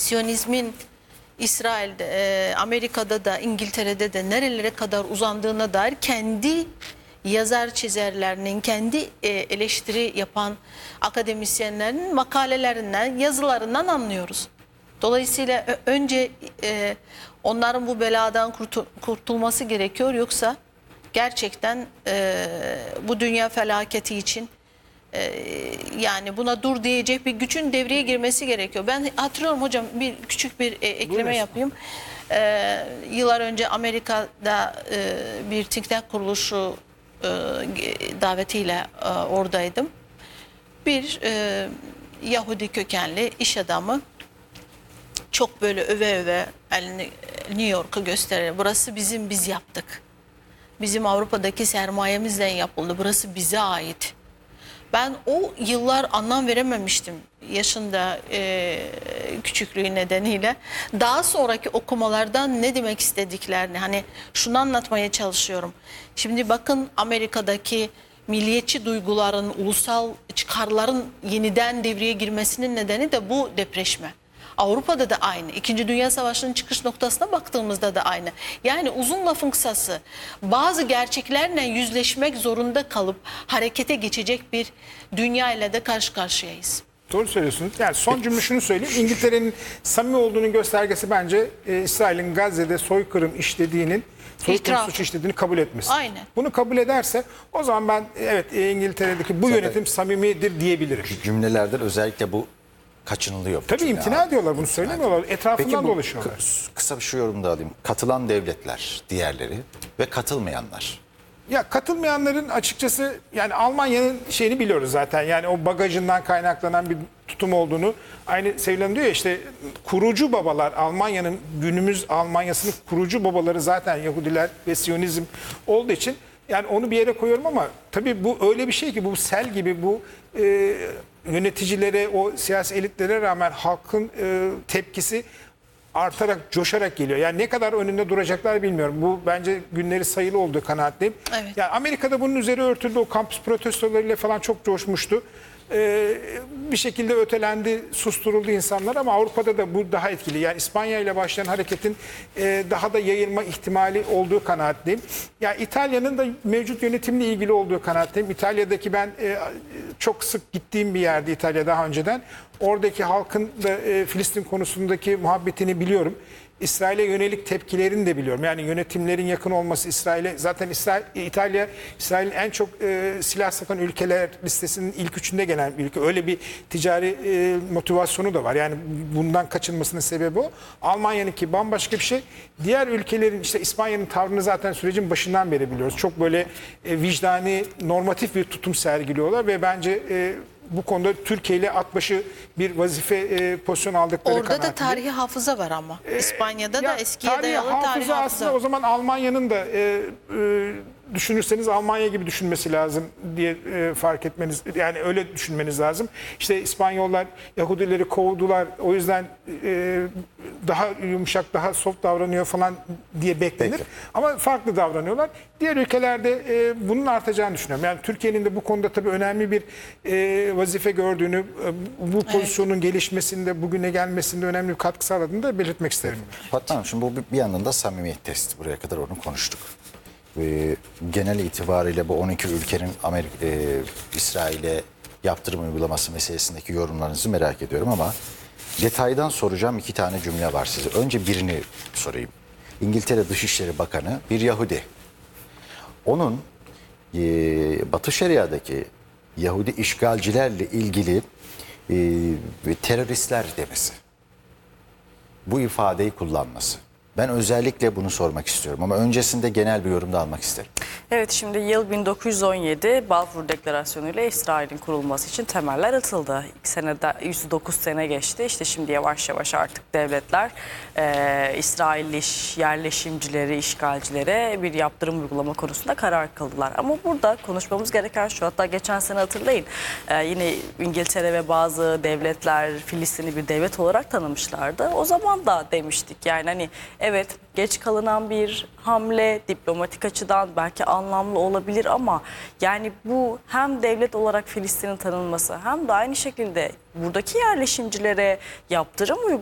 Siyonizmin İsrail'de, Amerika'da da, İngiltere'de de nerelere kadar uzandığına dair kendi yazar çizerlerinin, kendi eleştiri yapan akademisyenlerin makalelerinden, yazılarından anlıyoruz. Dolayısıyla önce onların bu beladan kurtulması gerekiyor. Yoksa gerçekten bu dünya felaketi için yani buna dur diyecek bir gücün devreye girmesi gerekiyor. Ben hatırlıyorum hocam, küçük bir ekleme yapayım. Yıllar önce Amerika'da bir think tank kuruluşu davetiyle oradaydım. Bir Yahudi kökenli iş adamı çok böyle öve öve elini New York'u gösterir. Burası bizim, biz yaptık. Bizim Avrupa'daki sermayemizden yapıldı. Burası bize ait. Ben o yıllar anlam verememiştim yaşında küçüklüğü nedeniyle. Daha sonraki okumalardan ne demek istediklerini, hani şunu anlatmaya çalışıyorum. Şimdi bakın, Amerika'daki milliyetçi duyguların, ulusal çıkarların yeniden devreye girmesinin nedeni de bu depreşme. Avrupa'da da aynı. İkinci Dünya Savaşı'nın çıkış noktasına baktığımızda da aynı. Yani uzun lafın kısası, bazı gerçeklerle yüzleşmek zorunda kalıp harekete geçecek bir dünya ile de karşı karşıyayız. Doğru söylüyorsunuz. Yani son cümle şunu söyleyeyim. İngiltere'nin samimi olduğunun göstergesi bence İsrail'in Gazze'de soykırım işlediğinin, soykırım suçu işlediğini kabul etmesi. Aynen. Bunu kabul ederse o zaman ben evet İngiltere'deki bu yönetim samimidir diyebilirim. Cümlelerden özellikle bu kaçınılıyor. Tabii imtina ediyorlar, bunu söylemiyorlar. Etrafından dolaşıyorlar. Kısa bir şu yorum da alayım. Katılan devletler, diğerleri ve katılmayanlar. Ya katılmayanların açıkçası, yani Almanya'nın şeyini biliyoruz zaten. Yani o bagajından kaynaklanan bir tutum olduğunu. Aynı Sevilen diyor ya, işte kurucu babalar, Almanya'nın, günümüz Almanya'sının kurucu babaları zaten Yahudiler ve Siyonizm olduğu için yani onu bir yere koyuyorum, ama tabii bu öyle bir şey ki, bu sel gibi, bu yöneticilere, o siyasi elitlere rağmen halkın tepkisi artarak, coşarak geliyor. Yani ne kadar önünde duracaklar bilmiyorum. Bu bence günleri sayılı olduğu kanaatliyim. Evet. Yani Amerika'da bunun üzeri örtüldü. O kampüs protestolarıyla falan çok coşmuştu. Bir şekilde ötelendi, susturuldu insanlar, ama Avrupa'da da bu daha etkili. Yani İspanya ile başlayan hareketin daha da yayılma ihtimali olduğu kanaatliyim. Yani İtalya'nın da mevcut yönetimle ilgili olduğu kanaatliyim. İtalya'daki, ben çok sık gittiğim bir yerdi İtalya daha önceden. Oradaki halkın da Filistin konusundaki muhabbetini biliyorum. İsrail'e yönelik tepkilerini de biliyorum. Yani yönetimlerin yakın olması İsrail'e. Zaten İtalya, İsrail'in en çok silah satan ülkeler listesinin ilk üçünde gelen bir ülke. Öyle bir ticari motivasyonu da var. Yani bundan kaçınmasının sebebi o. Almanya'nınki bambaşka bir şey. Diğer ülkelerin, işte İspanya'nın tavrını zaten sürecin başından beri biliyoruz. Çok böyle vicdani, normatif bir tutum sergiliyorlar ve bence bu konuda Türkiye ile at başı bir vazife pozisyon aldıkları Orada kanaatindeyim. da tarihi hafıza var ama. İspanya'da da eskiye tarihi dayalı tarihi aslında hafıza. o zaman Almanya'nın da düşünürseniz Almanya gibi düşünmesi lazım diye fark etmeniz, yani öyle düşünmeniz lazım. İşte İspanyollar Yahudileri kovdular, o yüzden daha yumuşak, daha soft davranıyor falan diye beklenir. Peki. Ama farklı davranıyorlar. Diğer ülkelerde bunun artacağını düşünüyorum. Yani Türkiye'nin de bu konuda tabii önemli bir vazife gördüğünü, bu pozisyonun gelişmesinde, bugüne gelmesinde önemli bir katkı sağladığını da belirtmek isterim. Fatma Hanım, şimdi bu bir yandan da samimiyet testi. Buraya kadar onu konuştuk. Genel itibariyle bu 12 ülkenin İsrail'e yaptırım uygulaması meselesindeki yorumlarınızı merak ediyorum, ama detaydan soracağım iki tane cümle var size. Önce birini sorayım. İngiltere Dışişleri Bakanı bir Yahudi. Onun Batı Şeria'daki Yahudi işgalcilerle ilgili teröristler demesi. Bu ifadeyi kullanması. Ben özellikle bunu sormak istiyorum, ama öncesinde genel bir yorum da almak isterim. Evet, şimdi yıl 1917, Balfour Deklarasyonu ile İsrail'in kurulması için temeller atıldı. İlk senede 109 sene geçti. İşte şimdi yavaş yavaş artık devletler İsrailli yerleşimcileri, işgalcilere bir yaptırım uygulama konusunda karar kıldılar. Ama burada konuşmamız gereken şu, hatta geçen sene hatırlayın, yine İngiltere ve bazı devletler Filistin'i bir devlet olarak tanımışlardı. O zaman da demiştik, yani hani evet, geç kalınan bir hamle, diplomatik açıdan belki anlamlı olabilir, ama yani bu hem devlet olarak Filistin'in tanınması hem de aynı şekilde buradaki yerleşimcilere yaptırım uygulaması